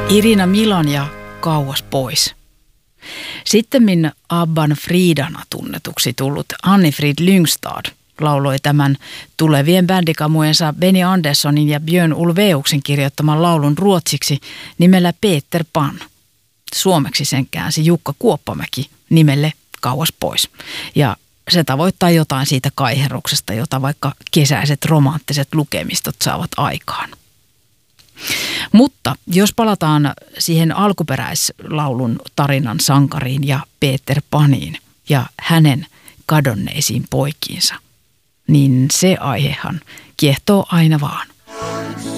Irina Milan ja Kauas pois. Sittemmin Abban Fridana tunnetuksi tullut Anni-Frid Lyngstad lauloi tämän tulevien bändikamujensa Benny Anderssonin ja Björn Ulvaeuksen kirjoittaman laulun ruotsiksi nimellä Peter Pan. Suomeksi sen käänsi Jukka Kuoppamäki nimelle Kauas pois. Ja se tavoittaa jotain siitä kaiherruksesta, jota vaikka kesäiset romanttiset lukemistot saavat aikaan. Mutta jos palataan siihen alkuperäislaulun tarinan sankariin ja Peter Paniin ja hänen kadonneisiin poikiinsa, niin se aihehan kiehtoo aina vaan.